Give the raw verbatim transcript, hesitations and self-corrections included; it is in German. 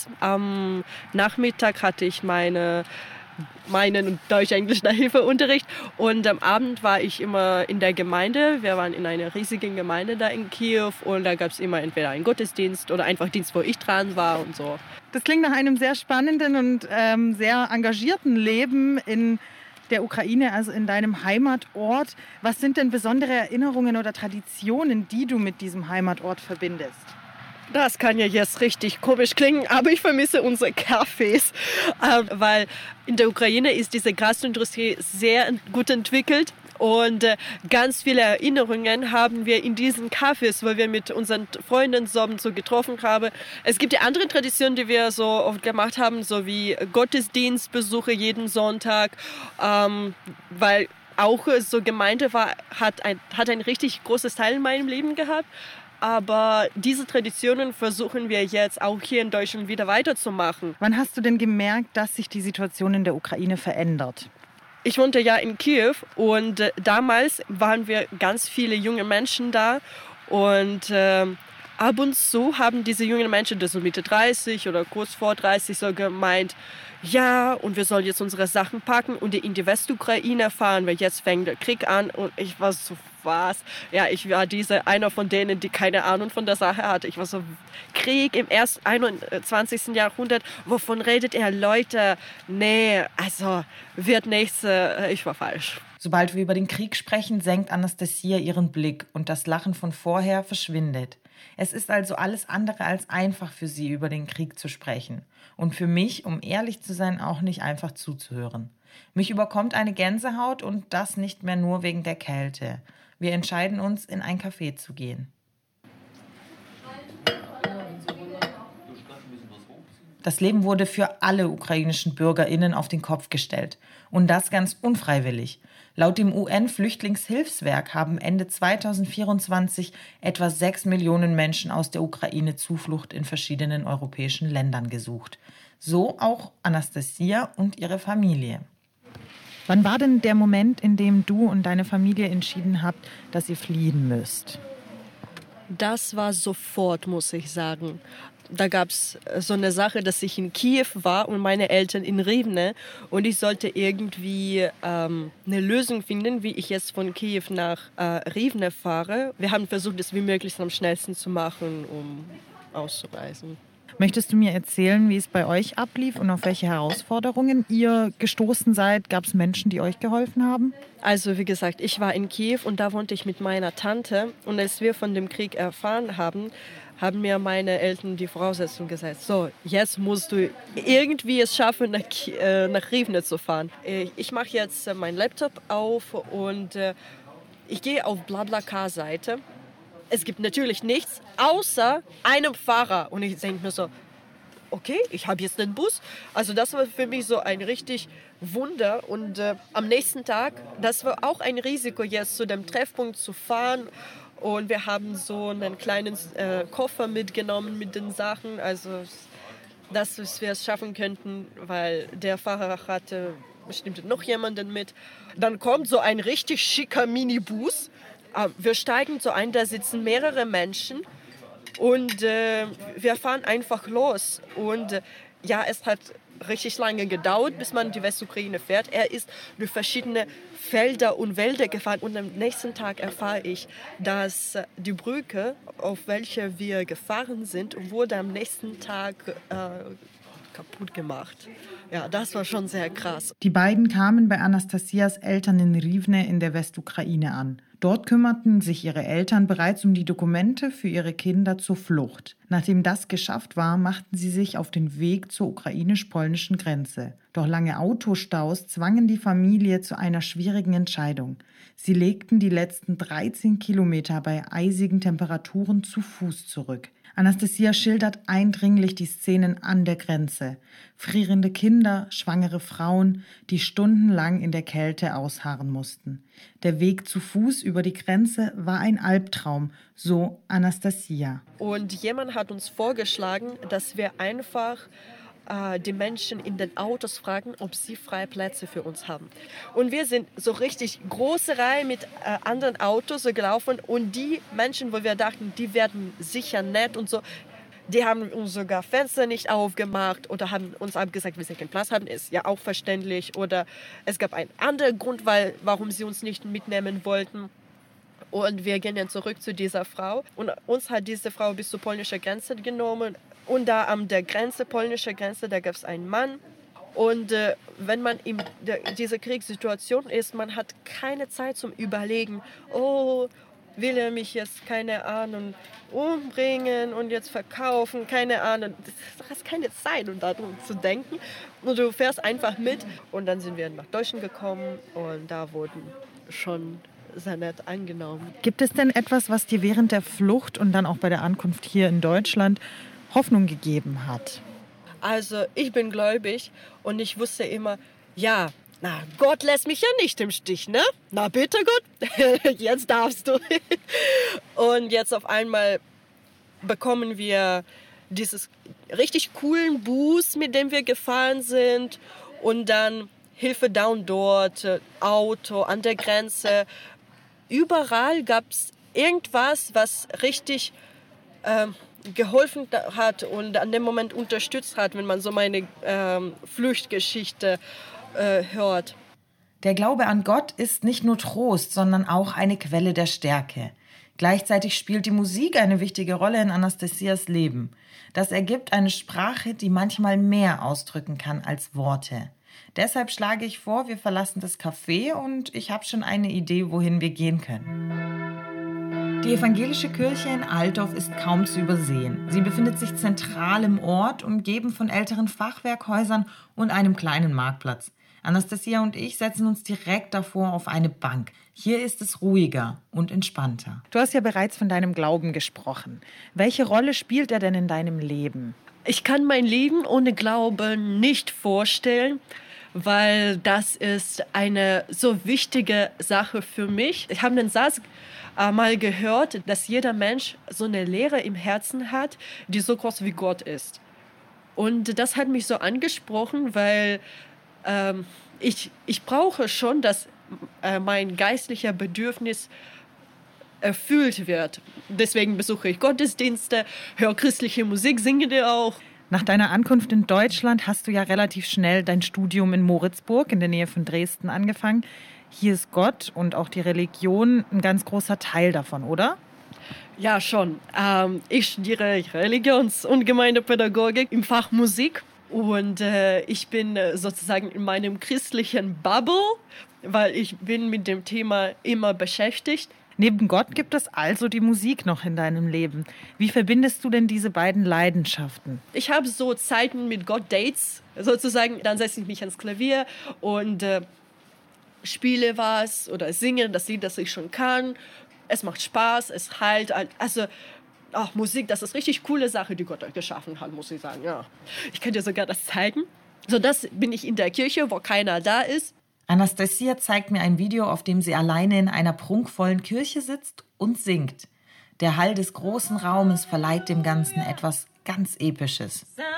morgens. Am Nachmittag hatte ich meine meinen Deutsch-Englisch-Nachhilfeunterricht und am Abend war ich immer in der Gemeinde. Wir waren in einer riesigen Gemeinde da in Kiew und da gab es immer entweder einen Gottesdienst oder einfach Dienst, wo ich dran war und so. Das klingt nach einem sehr spannenden und ähm, sehr engagierten Leben in der Ukraine, also in deinem Heimatort. Was sind denn besondere Erinnerungen oder Traditionen, die du mit diesem Heimatort verbindest? Das kann ja jetzt richtig komisch klingen, aber ich vermisse unsere Cafés, äh, weil in der Ukraine ist diese Gastroindustrie sehr gut entwickelt und äh, ganz viele Erinnerungen haben wir in diesen Cafés, weil wir mit unseren Freunden so, so getroffen haben. Es gibt ja andere Traditionen, die wir so oft gemacht haben, so wie Gottesdienstbesuche jeden Sonntag, ähm, weil auch so Gemeinde war, hat ein, hat ein richtig großes Teil in meinem Leben gehabt. Aber diese Traditionen versuchen wir jetzt auch hier in Deutschland wieder weiterzumachen. Wann hast du denn gemerkt, dass sich die Situation in der Ukraine verändert? Ich wohnte ja in Kiew und äh, damals waren wir ganz viele junge Menschen da. Und äh, ab und zu haben diese jungen Menschen, das so Mitte dreißig oder kurz vor dreißig, so gemeint, ja, und wir sollen jetzt unsere Sachen packen und in die Westukraine fahren, weil jetzt fängt der Krieg an. Und ich war so, was? Ja, ich war diese, einer von denen, die keine Ahnung von der Sache hatte. Ich war so, Krieg im ersten einundzwanzigsten Jahrhundert, wovon redet ihr, Leute? Nee, also wird nichts, äh, ich war falsch. Sobald wir über den Krieg sprechen, senkt Anastasia ihren Blick und das Lachen von vorher verschwindet. Es ist also alles andere als einfach für sie, über den Krieg zu sprechen. Und für mich, um ehrlich zu sein, auch nicht einfach zuzuhören. Mich überkommt eine Gänsehaut und das nicht mehr nur wegen der Kälte. Wir entscheiden uns, in ein Café zu gehen. Das Leben wurde für alle ukrainischen BürgerInnen auf den Kopf gestellt. Und das ganz unfreiwillig. Laut dem U N-Flüchtlingshilfswerk haben Ende zweitausendvierundzwanzig etwa sechs Millionen Menschen aus der Ukraine Zuflucht in verschiedenen europäischen Ländern gesucht. So auch Anastasia und ihre Familie. Wann war denn der Moment, in dem du und deine Familie entschieden habt, dass ihr fliehen müsst? Das war sofort, muss ich sagen. Da gab es so eine Sache, dass ich in Kiew war und meine Eltern in Rivne und ich sollte irgendwie ähm, eine Lösung finden, wie ich jetzt von Kiew nach äh, Rivne fahre. Wir haben versucht, es wie möglich am schnellsten zu machen, um auszureisen. Möchtest du mir erzählen, wie es bei euch ablief und auf welche Herausforderungen ihr gestoßen seid? Gab es Menschen, die euch geholfen haben? Also wie gesagt, ich war in Kiew und da wohnte ich mit meiner Tante und als wir von dem Krieg erfahren haben, haben mir meine Eltern die Voraussetzung gesagt, so, jetzt musst du irgendwie es schaffen, nach, äh, nach Rivne zu fahren. Ich mache jetzt äh, meinen Laptop auf und äh, ich gehe auf BlaBlaCar-Seite. Es gibt natürlich nichts, außer einem Fahrer. Und ich denke mir so, okay, ich habe jetzt einen Bus. Also das war für mich so ein richtig Wunder. Und äh, am nächsten Tag, das war auch ein Risiko, jetzt zu dem Treffpunkt zu fahren. Und wir haben so einen kleinen äh, Koffer mitgenommen mit den Sachen. Also, dass wir es schaffen könnten, weil der Fahrer hatte bestimmt noch jemanden mit. Dann kommt so ein richtig schicker Minibus. Wir steigen so ein, da sitzen mehrere Menschen. Und äh, wir fahren einfach los. Und äh, ja, es hat richtig lange gedauert, bis man die Westukraine fährt. Er ist durch verschiedene Felder und Wälder gefahren. Und am nächsten Tag erfahre ich, dass die Brücke, auf welcher wir gefahren sind, wurde am nächsten Tag äh, kaputt gemacht. Ja, das war schon sehr krass. Die beiden kamen bei Anastasias Eltern in Rivne in der Westukraine an. Dort kümmerten sich ihre Eltern bereits um die Dokumente für ihre Kinder zur Flucht. Nachdem das geschafft war, machten sie sich auf den Weg zur ukrainisch-polnischen Grenze. Doch lange Autostaus zwangen die Familie zu einer schwierigen Entscheidung. Sie legten die letzten dreizehn Kilometer bei eisigen Temperaturen zu Fuß zurück. Anastasia schildert eindringlich die Szenen an der Grenze. Frierende Kinder, schwangere Frauen, die stundenlang in der Kälte ausharren mussten. Der Weg zu Fuß über die Grenze war ein Albtraum, so Anastasia. Und jemand hat uns vorgeschlagen, dass wir einfach äh, die Menschen in den Autos fragen, ob sie freie Plätze für uns haben. Und wir sind so richtig große Reihe mit äh, anderen Autos so gelaufen und die Menschen, wo wir dachten, die werden sicher nett und so, Die haben uns sogar Fenster nicht aufgemacht oder haben uns abgesagt, weil sie keinen Platz haben. Ist ja auch verständlich. Oder es gab einen anderen Grund, weil, warum sie uns nicht mitnehmen wollten. Und wir gehen dann zurück zu dieser Frau. Und uns hat diese Frau bis zur polnischen Grenze genommen. Und da an der Grenze, polnische Grenze, da gab es einen Mann. Und äh, wenn man in der, dieser Kriegssituation ist, man hat keine Zeit zum Überlegen, oh, will er mich jetzt, keine Ahnung, umbringen und jetzt verkaufen, keine Ahnung. Du hast keine Zeit, um darum zu denken. Und du fährst einfach mit. Und dann sind wir nach Deutschland gekommen und da wurden schon sehr nett angenommen. Gibt es denn etwas, was dir während der Flucht und dann auch bei der Ankunft hier in Deutschland Hoffnung gegeben hat? Also ich bin gläubig und ich wusste immer, ja, na, Gott lässt mich ja nicht im Stich, ne? Na bitte, Gott, jetzt darfst du. Und jetzt auf einmal bekommen wir dieses richtig coolen Bus, mit dem wir gefahren sind. Und dann Hilfe da und dort, Auto an der Grenze. Überall gab es irgendwas, was richtig ähm, geholfen hat und an dem Moment unterstützt hat, wenn man so meine ähm, Fluchtgeschichte äh, hört. Der Glaube an Gott ist nicht nur Trost, sondern auch eine Quelle der Stärke. Gleichzeitig spielt die Musik eine wichtige Rolle in Anastasias Leben. Das ergibt eine Sprache, die manchmal mehr ausdrücken kann als Worte. Deshalb schlage ich vor, wir verlassen das Café und ich habe schon eine Idee, wohin wir gehen können. Die evangelische Kirche in Altdorf ist kaum zu übersehen. Sie befindet sich zentral im Ort, umgeben von älteren Fachwerkhäusern und einem kleinen Marktplatz. Anastasia und ich setzen uns direkt davor auf eine Bank. Hier ist es ruhiger und entspannter. Du hast ja bereits von deinem Glauben gesprochen. Welche Rolle spielt er denn in deinem Leben? Ich kann mein Leben ohne Glauben nicht vorstellen, weil das ist eine so wichtige Sache für mich. Ich habe den Satz äh, mal gehört, dass jeder Mensch so eine Leere im Herzen hat, die so groß wie Gott ist. Und das hat mich so angesprochen, weil ähm, ich, ich brauche schon, dass äh, mein geistlicher Bedürfnis erfüllt wird. Deswegen besuche ich Gottesdienste, höre christliche Musik, singe auch. Nach deiner Ankunft in Deutschland hast du ja relativ schnell dein Studium in Moritzburg in der Nähe von Dresden angefangen. Hier ist Gott und auch die Religion ein ganz großer Teil davon, oder? Ja, schon. Ähm, ich studiere Religions- und Gemeindepädagogik im Fach Musik. Und äh, ich bin äh, sozusagen in meinem christlichen Bubble, weil ich bin mit dem Thema immer beschäftigt. Neben Gott gibt es also die Musik noch in deinem Leben. Wie verbindest du denn diese beiden Leidenschaften? Ich habe so Zeiten mit Gott-Dates sozusagen. Dann setze ich mich ans Klavier und äh, spiele was oder singe das Lied, das ich schon kann. Es macht Spaß, es heilt. Also ach, Musik, das ist richtig coole Sache, die Gott geschaffen hat, muss ich sagen. Ja. Ich kann dir sogar das zeigen. So, das bin ich in der Kirche, wo keiner da ist. Anastasia zeigt mir ein Video, auf dem sie alleine in einer prunkvollen Kirche sitzt und singt. Der Hall des großen Raumes verleiht dem Ganzen etwas ganz Episches.